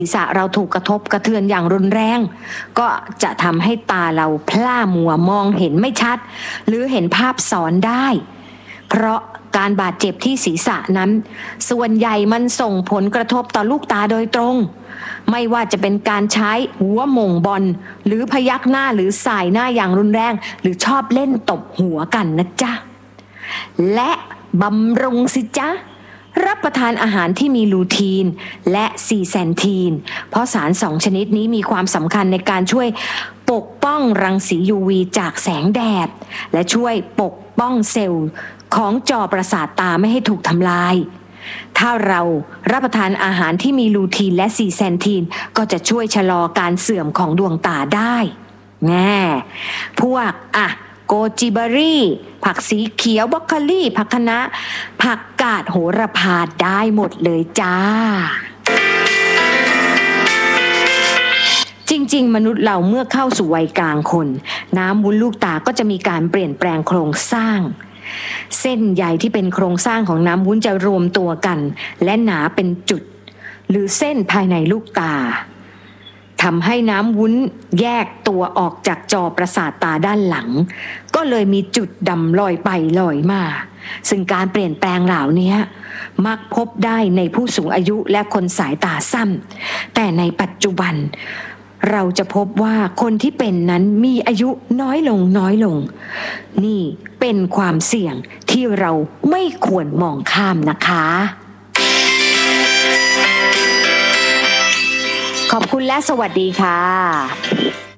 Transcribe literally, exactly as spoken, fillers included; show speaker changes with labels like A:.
A: ศีรษะเราถูกกระทบกระเทือนอย่างรุนแรงก็จะทำให้ตาเราพร่ามัวมองเห็นไม่ชัดหรือเห็นภาพซ้อนได้เพราะการบาดเจ็บที่ศีรษะนั้นส่วนใหญ่มันส่งผลกระทบต่อลูกตาโดยตรงไม่ว่าจะเป็นการใช้หัวหม่งบอลหรือพยักหน้าหรือสายหน้าอย่างรุนแรงหรือชอบเล่นตบหัวกันนะจ๊ะและบำรุงสิจ๊ะรับประทานอาหารที่มีลูทีนและซีแซนทีนเพราะสารสองชนิดนี้มีความสำคัญในการช่วยปกป้องรังสี ยู วี จากแสงแดดและช่วยปกป้องเซลล์ของจอประสาทตาไม่ให้ถูกทำลายถ้าเรารับประทานอาหารที่มีลูทีนและซีแซนทีนก็จะช่วยชะลอการเสื่อมของดวงตาได้แง่พวกอ่ะโกจิเบอรี่ผักสีเขียวบรอกโคลีผักคะน้าผักกาดโหระพาได้หมดเลยจ้าจริงๆมนุษย์เราเมื่อเข้าสู่วัยกลางคนน้ำวุ้นลูกตาก็จะมีการเปลี่ยนแปลงโครงสร้างเส้นใยที่เป็นโครงสร้างของน้ำวุ้นจะรวมตัวกันและหนาเป็นจุดหรือเส้นภายในลูกตาทำให้น้ำวุ้นแยกตัวออกจากจอประสาทตาด้านหลังก็เลยมีจุดดำลอยไปลอยมาซึ่งการเปลี่ยนแปลงเหล่านี้มักพบได้ในผู้สูงอายุและคนสายตาสั้นแต่ในปัจจุบันเราจะพบว่าคนที่เป็นนั้นมีอายุน้อยลงน้อยลงนี่เป็นความเสี่ยงที่เราไม่ควรมองข้ามนะคะขอบคุณและสวัสดีค่ะ